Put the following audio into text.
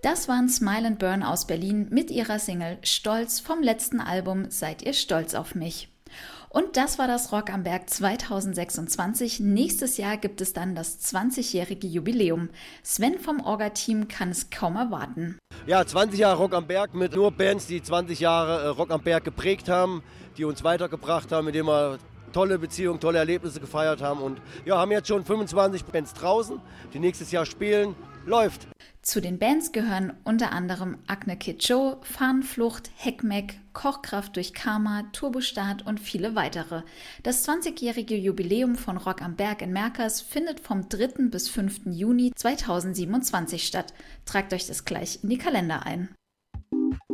Das waren Smile and Burn aus Berlin mit ihrer Single Stolz vom letzten Album Seid ihr stolz auf mich? Und das war das Rock am Berg 2026. Nächstes Jahr gibt es dann das 20-jährige Jubiläum. Sven vom Orga-Team kann es kaum erwarten. Ja, 20 Jahre Rock am Berg mit nur Bands, die 20 Jahre Rock am Berg geprägt haben, die uns weitergebracht haben, mit denen wir tolle Beziehungen, tolle Erlebnisse gefeiert haben. Und ja, haben jetzt schon 25 Bands draußen, die nächstes Jahr spielen. Läuft! Zu den Bands gehören unter anderem Akne Kid Joe, Fahnenflucht, Heckmeck, Kochkraft durch Karma, Turbostart und viele weitere. Das 20-jährige Jubiläum von Rock am Berg in Merkers findet vom 3. bis 5. Juni 2027 statt. Tragt euch das gleich in die Kalender ein.